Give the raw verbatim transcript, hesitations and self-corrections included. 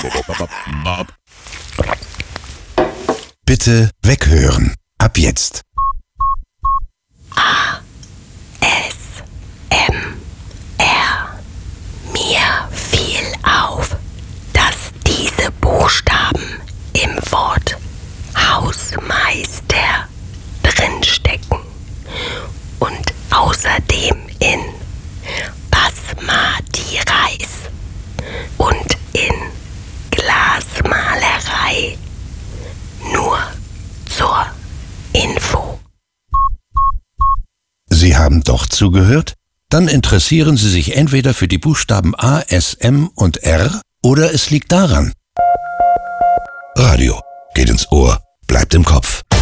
Bitte weghören. Ab jetzt. A. S. M. R. Mir fiel auf, dass diese Buchstaben im Wort Hausmeister drinstecken und außerdem in Basmati Reis und in Glasmalerei. Nur zur Info. Sie haben doch zugehört? Dann interessieren Sie sich entweder für die Buchstaben A, S, M und R oder es liegt daran. Radio geht ins Ohr, bleibt im Kopf.